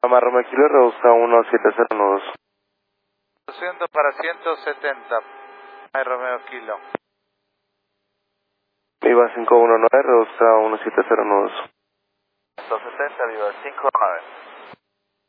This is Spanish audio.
Lima Romeo Kilo, reduzca 170 nudos. 200 para 170. Romeo Kilo. Viva 519, reduzca 170 nudos. 270, Viva 59.